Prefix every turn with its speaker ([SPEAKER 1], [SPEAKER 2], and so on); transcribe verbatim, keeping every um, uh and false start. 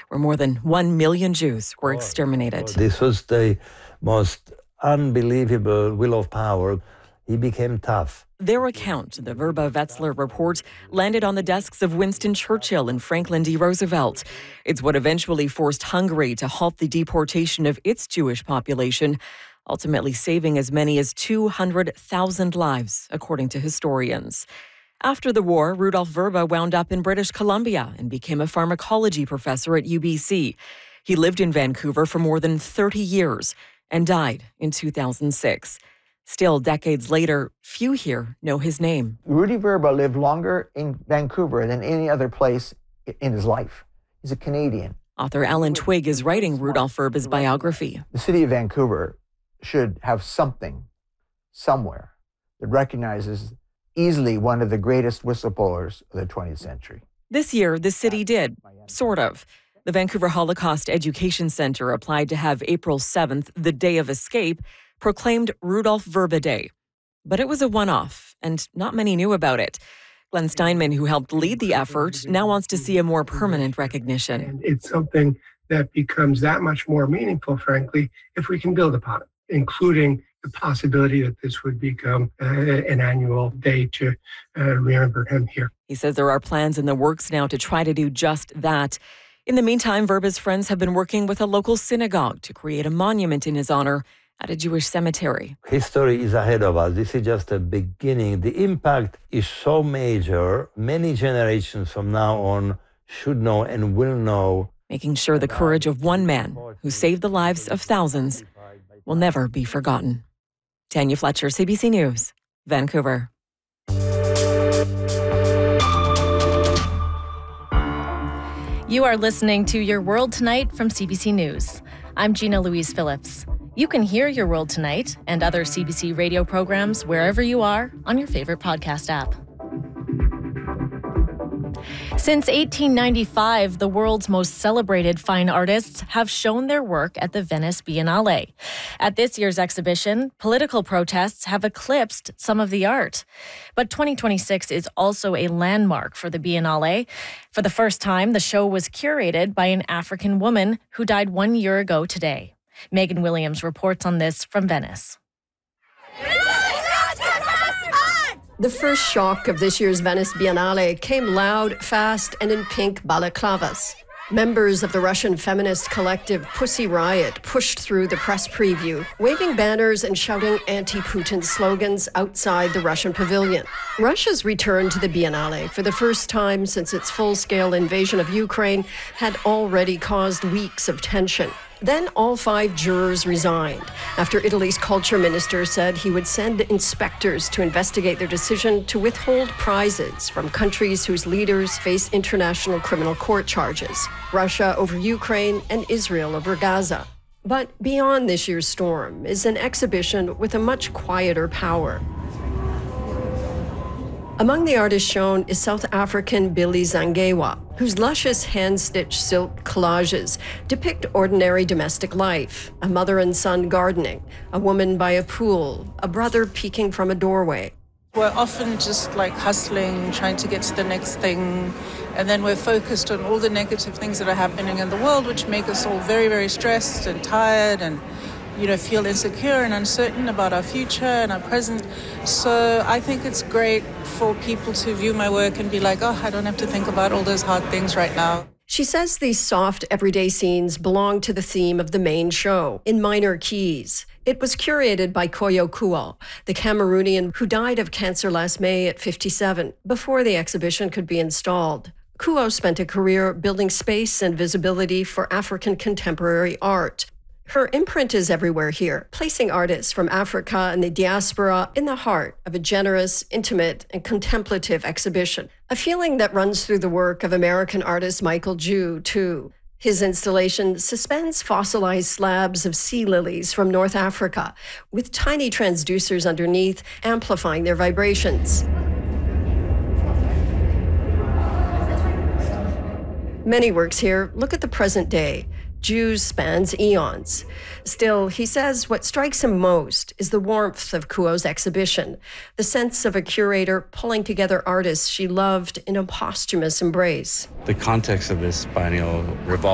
[SPEAKER 1] where more than one million Jews were exterminated.
[SPEAKER 2] This was the most unbelievable will of power. He became tough.
[SPEAKER 1] Their account, the Verba Wetzler report, landed on the desks of Winston Churchill and Franklin D. Roosevelt. It's what eventually forced Hungary to halt the deportation of its Jewish population, ultimately saving as many as two hundred thousand lives, according to historians. After the war, Rudolf Verba wound up in British Columbia and became a pharmacology professor at U B C. He lived in Vancouver for more than thirty years and died in two thousand six. Still, decades later, few here know his name.
[SPEAKER 3] Rudy Verba lived longer in Vancouver than any other place in his life. He's a Canadian.
[SPEAKER 1] Author Alan Twigg is writing Rudolf Verba's biography.
[SPEAKER 3] The city of Vancouver should have something, somewhere, that recognizes easily one of the greatest whistleblowers of the twentieth century.
[SPEAKER 1] This year, the city did, sort of. The Vancouver Holocaust Education Center applied to have April seventh, the day of escape, proclaimed Rudolf Verba Day. But it was a one-off, and not many knew about it. Glenn Steinman, who helped lead the effort, now wants to see a more permanent recognition.
[SPEAKER 4] And it's something that becomes that much more meaningful, frankly, if we can build upon it, including the possibility that this would become uh, an annual day to uh, remember him here.
[SPEAKER 1] He says there are plans in the works now to try to do just that. In the meantime, Verba's friends have been working with a local synagogue to create a monument in his honor at a Jewish cemetery.
[SPEAKER 2] History is ahead of us. This is just a beginning. The impact is so major. Many generations from now on should know and will know.
[SPEAKER 1] Making sure the courage of one man who saved the lives of thousands will never be forgotten. Tanya Fletcher, C B C News, Vancouver.
[SPEAKER 5] You are listening to Your World Tonight from C B C News. I'm Gina Louise Phillips. You can hear Your World Tonight and other C B C radio programs wherever you are on your favorite podcast app. Since eighteen ninety-five, the world's most celebrated fine artists have shown their work at the Venice Biennale. At this year's exhibition, political protests have eclipsed some of the art. But twenty twenty-six is also a landmark for the Biennale. For the first time, the show was curated by an African woman who died one year ago today. Megan Williams reports on this from Venice.
[SPEAKER 6] The first shock of this year's Venice Biennale came loud, fast, and in pink balaclavas. Members of the Russian feminist collective Pussy Riot pushed through the press preview, waving banners and shouting anti-Putin slogans outside the Russian pavilion. Russia's return to the Biennale for the first time since its full-scale invasion of Ukraine had already caused weeks of tension. Then all five jurors resigned after Italy's culture minister said he would send inspectors to investigate their decision to withhold prizes from countries whose leaders face international criminal court charges, Russia over Ukraine and Israel over Gaza. But beyond this year's storm is an exhibition with a much quieter power. Among the artists shown is South African Billy Zangewa, whose luscious hand-stitched silk collages depict ordinary domestic life, a mother and son gardening, a woman by a pool, a brother peeking from a doorway.
[SPEAKER 7] We're often just like hustling, trying to get to the next thing, and then we're focused on all the negative things that are happening in the world, which make us all very, very stressed and tired and you know, feel insecure and uncertain about our future and our present. So I think it's great for people to view my work and be like, oh, I don't have to think about all those hard things right now.
[SPEAKER 6] She says these soft, everyday scenes belong to the theme of the main show, in minor keys. It was curated by Koyo Kuo, the Cameroonian who died of cancer last May at fifty-seven, before the exhibition could be installed. Kuo spent a career building space and visibility for African contemporary art. Her imprint is everywhere here, placing artists from Africa and the diaspora in the heart of a generous, intimate, and contemplative exhibition. A feeling that runs through the work of American artist Michael Ju, too. His installation suspends fossilized slabs of sea lilies from North Africa, with tiny transducers underneath, amplifying their vibrations. Many works here look at the present day. Jews spans eons. Still, he says what strikes him most is the warmth of Kuo's exhibition, the sense of a curator pulling together artists she loved in a posthumous embrace.
[SPEAKER 8] The context of this biennial revolves